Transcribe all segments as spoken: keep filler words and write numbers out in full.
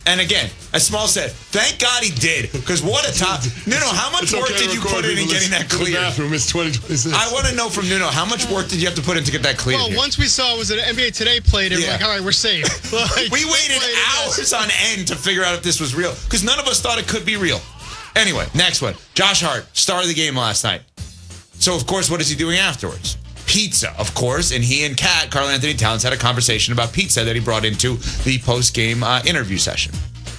And again, as Small said, thank God he did, because what a top. Nuno, how much It's work okay did you record put in in people getting that in the clear? bathroom. It's twenty twenty-six. I want to know from Nuno, how much work did you have to put in to get that clear? Well, here? once we saw it was an N B A Today played, and Yeah. we're like, all right, we're safe. Like, we waited played it, hours yes. on end to figure out if this was real, because none of us thought it could be real. Anyway, next one. Josh Hart, star of the game last night. So, of course, what is he doing afterwards? Pizza, of course, and he and Kat, Karl Anthony Towns, had a conversation about pizza that he brought into the post-game uh, interview session.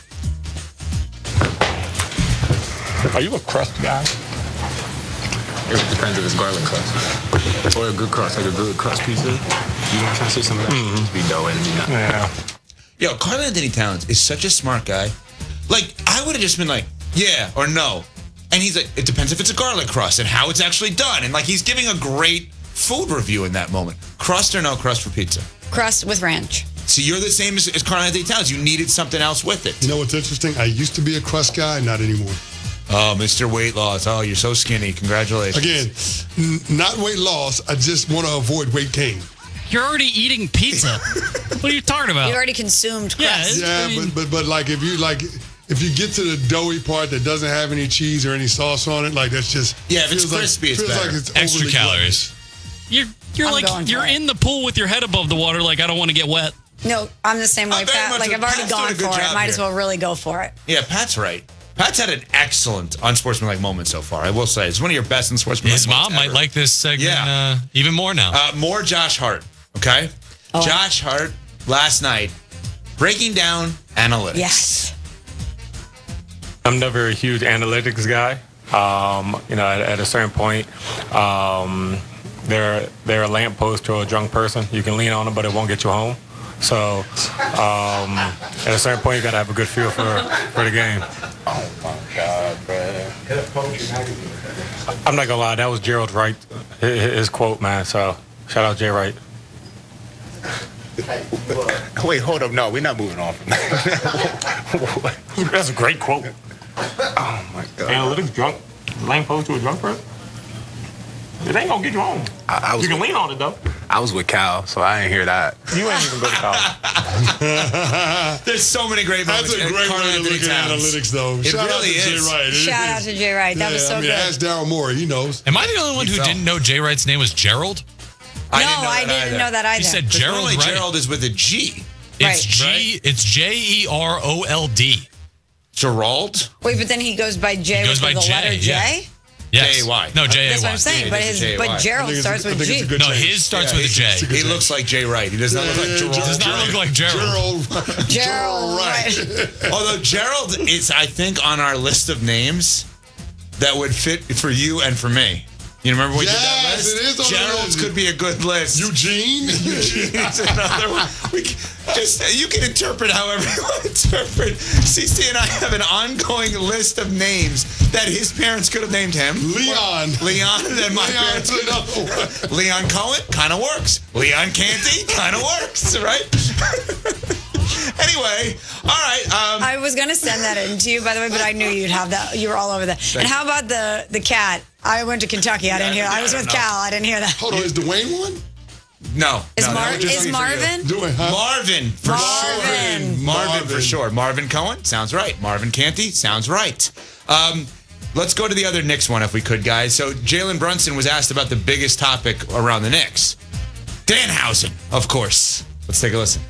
Are you a crust guy? It depends if it's garlic crust or a good crust, like a good crust pizza. You want to say some of that? Mm-hmm. Just be dough and be not. Yeah. Yo, Karl Anthony Towns is such a smart guy. Like, I would have just been like, yeah or no. And he's like, it depends if it's a garlic crust and how it's actually done. And like, he's giving a great food review in that moment. Crust or no crust for pizza? Crust with ranch. So you're the same as, as Karl Anthony Towns. You needed something else with it. You know what's interesting? I used to be a crust guy, not anymore. Oh, Mister Weight Loss. Oh, you're so skinny. Congratulations. Again, n- not weight loss. I just want to avoid weight gain. You're already eating pizza. What are you talking about? You already consumed Yeah, crust. Yeah, I mean- but but but like if you like if you get to the doughy part that doesn't have any cheese or any sauce on it, like that's just Yeah, if it's feels like- crispy, it's feels better. like it's Extra overly calories. You're you're I'm like going for you're it. in the pool with your head above the water. Like I don't want to get wet. No, I'm the same way, I'm very Pat. much Like a- I've already Pat's doing gone a good for it. job Might as here. well really go for it. Yeah, Pat's right. Pat's had an excellent unsportsmanlike moment so far. I will say it's one of your best unsportsmanlike His mom moments might ever. like this segment Yeah. uh, even more now. Uh, more Josh Hart, okay? Oh. Josh Hart last night breaking down analytics. Yes. I'm never a huge analytics guy. Um, you know, at, at a certain point, um, they're they're a lamppost to a drunk person. You can lean on them, but it won't get you home. So, um, at a certain point, you gotta have a good feel for for the game. Oh my God, bro! I'm not gonna lie, that was Gerald Wright, his, his quote, man. So, shout out Jay Wright. Wait, hold up. No, we're not moving on from that. That's a great quote. Oh my God. Analytics drunk, lamppost to a drunk person. It ain't gonna get you home. I, I was You can with, lean on it though. I was with Cal, so I didn't hear that. You ain't even go to college. There's so many great moments. That's a in great Karl way to Anthony look at Towns. analytics, though. It Shout really out to is. Jay Wright. It Shout is- out to Jay Wright. That yeah, was so I mean, good. ask Daryl Morey. He knows. Am I the only one He who fell. didn't know Jay Wright's name was Gerald? I no, didn't know I that didn't either. know that either. You said Because Gerald normally Wright. Gerald is with a G. It's Right. G. It's J E R O L D. Gerald? Wait, but then he goes by J He goes with by the J, letter yeah. J? Yes. J A Y. No, J A Y. That's what I'm saying. Yeah, but it is his J A Y. but Gerald I think it's a- starts I with think it's G. a good No, change. his starts Yeah, with a he's- J. He looks like Jay Wright. He does not look like Gerald. Does not look like Gerald. Gerald. Gerald Wright. Although Gerald is, I think, on our list of names that would fit for you and for me. You remember we did that Yes, list? it is on the Gerald's list. could be a good list. Eugene. Eugene's another one. We can, just you can interpret however you want to interpret. C C and I have an ongoing list of names that his parents could have named him. Leon. Leon, and my Leon's parents could another one. have. Leon Cohen kind of works. Leon Canty kind of works, right? Anyway, all right. Um, I was gonna send that in to you, by the way, but I knew you'd have that. You were all over that. And how about the the cat? I went to Kentucky. I didn't hear. I was with Cal. I didn't hear that. Hold on, is Dwayne one? no. Is, no, that Mar- would just is be for you. Marvin? Dwayne, huh? Marvin, for Marvin. sure. Marvin, for sure. Marvin Cohen, sounds right. Marvin Canty, sounds right. Um, let's go to the other Knicks one if we could, guys. So Jalen Brunson was asked about the biggest topic around the Knicks. Danhausen, of course. Let's take a listen.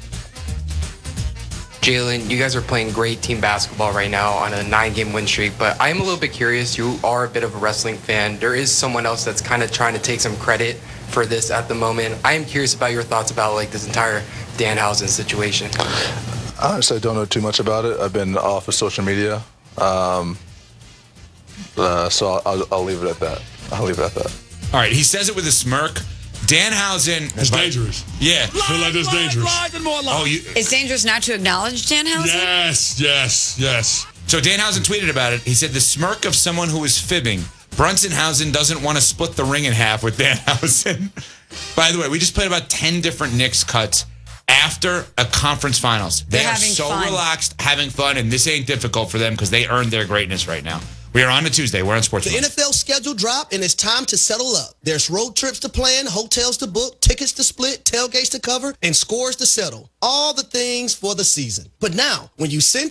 Jalen, you guys are playing great team basketball right now on a nine-game win streak, but I'm a little bit curious. You are a bit of a wrestling fan. There is someone else that's kind of trying to take some credit for this at the moment. I am curious about your thoughts about like this entire Danhausen situation. Honestly, I don't know too much about it. I've been off of social media, um, uh, so I'll, I'll leave it at that. I'll leave it at that. All right, he says it with a smirk. Danhausen. That's dangerous. Yeah. I feel like that's dangerous. Oh, you. It's dangerous not to acknowledge Danhausen? Yes, yes, yes. So Danhausen tweeted about it. He said, the smirk of someone who is fibbing. Brunsonhausen doesn't want to split the ring in half with Danhausen. By the way, we just played about ten different Knicks cuts after a conference finals. They They're are having so fun. relaxed, having fun, and this ain't difficult for them because they earned their greatness right now. We are on to Tuesday. We're on Sports. The N F L schedule dropped, and it's time to settle up. There's road trips to plan, hotels to book, tickets to split, tailgates to cover, and scores to settle. All the things for the season. But now, when you send